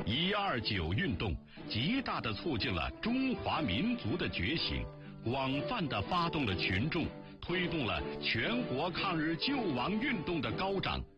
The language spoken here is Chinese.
129运动极大地促进了中华民族的觉醒，广泛地发动了群众，推动了全国抗日救亡运动的高涨，